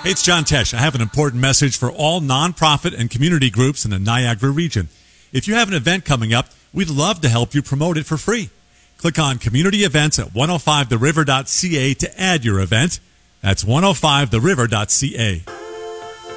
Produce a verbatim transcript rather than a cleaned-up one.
Hey, it's John Tesh. I have an important message for all nonprofit and community groups in the Niagara region. If you have an event coming up, we'd love to help you promote it for free. Click on Community Events at one oh five the river dot c a to add your event. That's one oh five the river dot c a.